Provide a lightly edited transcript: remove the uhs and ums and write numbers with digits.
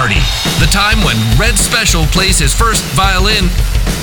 Party, the time when Red Special plays his first violin